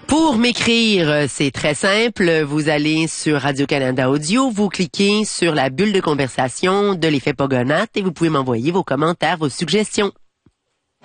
Pour m'écrire, c'est très simple. Vous allez sur Radio-Canada Audio, vous cliquez sur la bulle de conversation de l'effet Pogonath et vous pouvez m'envoyer vos commentaires, vos suggestions.